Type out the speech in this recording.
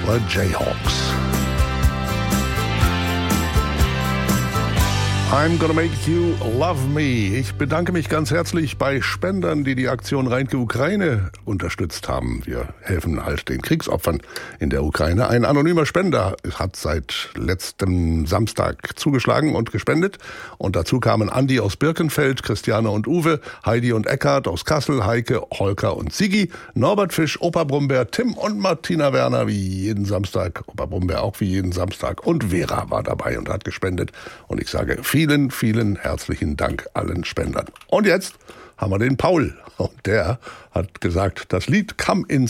The Jayhawks. I'm gonna make you love me. Ich bedanke mich ganz herzlich bei Spendern, die die Aktion Reinke Ukraine unterstützt haben. Wir helfen halt den Kriegsopfern in der Ukraine. Ein anonymer Spender hat seit letztem Samstag zugeschlagen und gespendet. Und dazu kamen Andi aus Birkenfeld, Christiane und Uwe, Heidi und Eckhard aus Kassel, Heike, Holker und Sigi, Norbert Fisch, Opa Brumberg, Tim und Martina Werner wie jeden Samstag, Opa Brumberg auch wie jeden Samstag und Vera war dabei und hat gespendet. Und ich sage vielen, vielen herzlichen Dank allen Spendern. Und jetzt haben wir den Paul. Und der hat gesagt, das Lied Come In